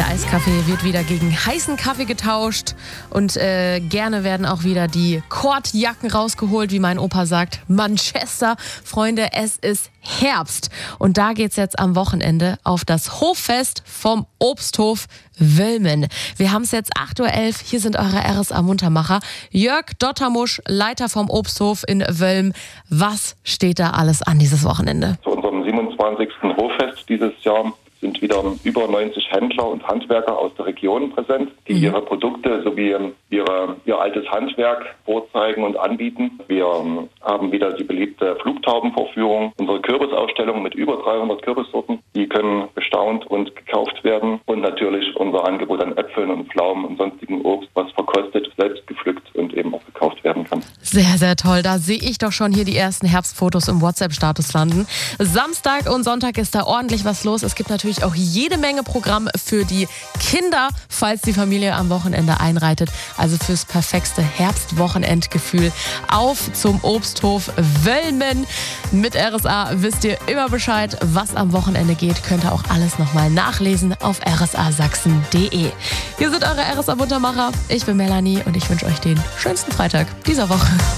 Der Eiskaffee wird wieder gegen heißen Kaffee getauscht und gerne werden auch wieder die Kordjacken rausgeholt, wie mein Opa sagt. Manchester, Freunde, es ist Herbst und da geht's jetzt am Wochenende auf das Hoffest vom Obsthof Wölmen. Wir haben es jetzt 8.11 Uhr, hier sind eure RSA-Muntermacher. Jörg Dottermusch, Leiter vom Obsthof in Wölmen. Was steht da alles an dieses Wochenende? Zu unserem 27. Hoffest dieses Jahr sind wieder über 90 Händler und Handwerker aus der Region präsent, die ihre Produkte sowie ihr altes Handwerk vorzeigen und anbieten. Wir haben wieder die beliebte Flugtaubenvorführung, unsere Kürbisausstellung mit über 300 Kürbissorten, die können bestaunt und gekauft werden und natürlich unser Angebot an Äpfeln und Pflaumen und sonstigen Obst, was verkostet, selbst gepflückt und eben auch gekauft werden kann. Sehr, sehr toll. Da sehe ich doch schon hier die ersten Herbstfotos im WhatsApp-Status landen. Samstag und Sonntag ist da ordentlich was los. Es gibt natürlich auch jede Menge Programm für die Kinder, falls die Familie am Wochenende einreitet. Also fürs perfekte Herbstwochenendgefühl. Auf zum Obsthof Wölmen. Mit RSA wisst ihr immer Bescheid, was am Wochenende geht. Könnt ihr auch alles nochmal nachlesen auf rsasachsen.de. Hier sind eure RSA-Muntermacher. Ich bin Melanie und ich wünsche euch den schönsten Freitag dieser Woche.